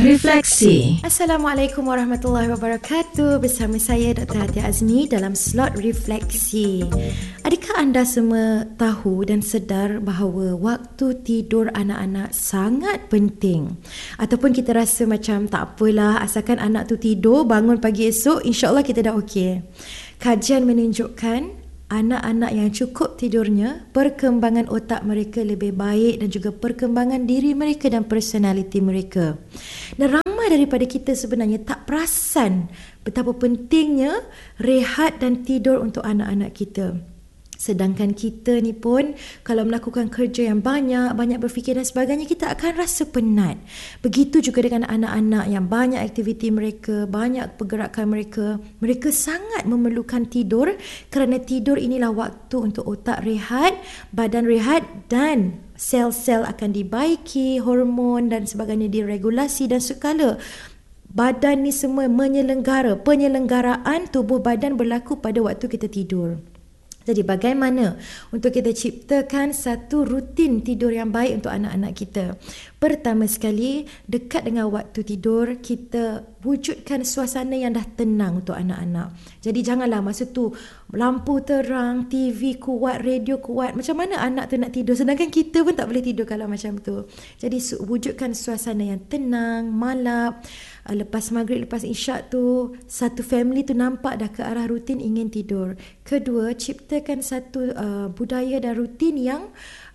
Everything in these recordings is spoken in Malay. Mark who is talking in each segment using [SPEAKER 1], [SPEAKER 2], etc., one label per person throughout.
[SPEAKER 1] Refleksi.
[SPEAKER 2] Assalamualaikum warahmatullahi wabarakatuh. Bersama saya Dr. Hatia Azmi dalam slot Refleksi. Adakah anda semua tahu dan sedar bahawa waktu tidur anak-anak sangat penting? Ataupun kita rasa macam tak apalah, asalkan anak tu tidur, bangun pagi esok, insya-Allah kita dah okey. Kajian menunjukkan anak-anak yang cukup tidurnya, perkembangan otak mereka lebih baik dan juga perkembangan diri mereka dan personaliti mereka. Dan ramai daripada kita sebenarnya tak perasan betapa pentingnya rehat dan tidur untuk anak-anak kita. Sedangkan kita ni pun kalau melakukan kerja yang banyak berfikir dan sebagainya, kita akan rasa penat. Begitu juga dengan anak-anak yang banyak aktiviti mereka, banyak pergerakan mereka. Mereka sangat memerlukan tidur kerana tidur inilah waktu untuk otak rehat, badan rehat dan sel-sel akan dibaiki, hormon dan sebagainya diregulasi dan segala. Badan ni semua penyelenggaraan tubuh badan berlaku pada waktu kita tidur. Jadi bagaimana untuk kita ciptakan satu rutin tidur yang baik untuk anak-anak kita? Pertama sekali, dekat dengan waktu tidur, kita wujudkan suasana yang dah tenang untuk anak-anak. Jadi janganlah masa tu lampu terang, TV kuat, radio kuat. Macam mana anak tu nak tidur? Sedangkan kita pun tak boleh tidur kalau macam tu. Jadi wujudkan suasana yang tenang, malap. Lepas maghrib, lepas isyak tu, satu family tu nampak dah ke arah rutin ingin tidur. Kedua, ciptakan satu budaya dan rutin yang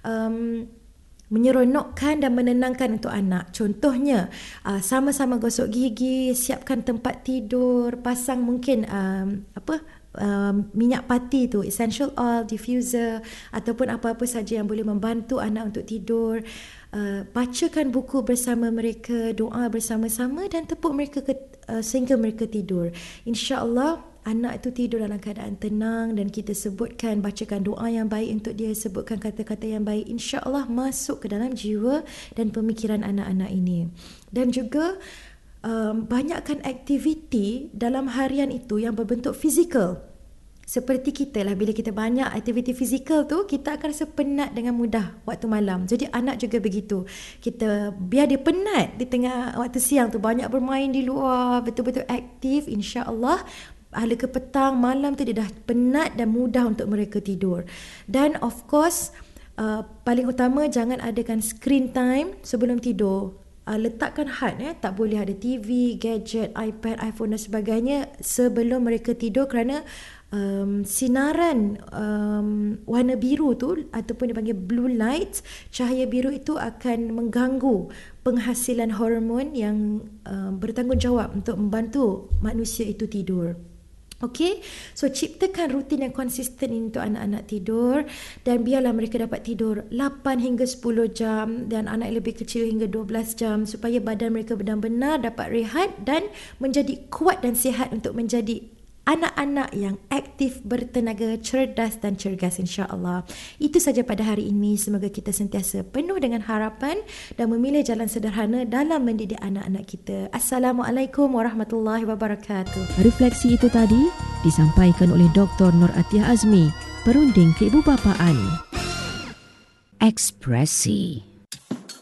[SPEAKER 2] menyeronokkan dan menenangkan untuk anak. Contohnya, sama-sama gosok gigi, siapkan tempat tidur, pasang mungkin minyak pati tu, essential oil, diffuser ataupun apa-apa saja yang boleh membantu anak untuk tidur. Bacakan buku bersama mereka, doa bersama-sama dan tepuk mereka sehingga mereka tidur. InsyaAllah anak itu tidur dalam keadaan tenang dan kita sebutkan, bacakan doa yang baik untuk dia, sebutkan kata-kata yang baik, insya-Allah masuk ke dalam jiwa dan pemikiran anak-anak ini. Dan juga banyakkan aktiviti dalam harian itu yang berbentuk fizikal. Seperti kita lah, bila kita banyak aktiviti fizikal tu, kita akan rasa penat dengan mudah waktu malam. Jadi anak juga begitu. Kita biar dia penat di tengah waktu siang tu, banyak bermain di luar, betul-betul aktif, insya-Allah hala ke petang, malam tu dia dah penat dan mudah untuk mereka tidur. Dan of course, paling utama jangan adakan screen time sebelum tidur. Letakkan had, tak boleh ada TV, gadget, iPad, iPhone dan sebagainya sebelum mereka tidur kerana sinaran warna biru tu ataupun dipanggil blue light, cahaya biru itu akan mengganggu penghasilan hormon yang bertanggungjawab untuk membantu manusia itu tidur. Okey, so ciptakan rutin yang konsisten untuk anak-anak tidur dan biarlah mereka dapat tidur 8 hingga 10 jam dan anak lebih kecil hingga 12 jam supaya badan mereka benar-benar dapat rehat dan menjadi kuat dan sihat untuk menjadi anak-anak yang aktif, bertenaga, cerdas dan cergas, insya-Allah. Itu saja pada hari ini. Semoga kita sentiasa penuh dengan harapan dan memilih jalan sederhana dalam mendidik anak-anak kita. Assalamualaikum warahmatullahi wabarakatuh.
[SPEAKER 1] Refleksi itu tadi disampaikan oleh Dr. Nur Hatia Azmi, Perunding Keibubapaan. Ekspresi.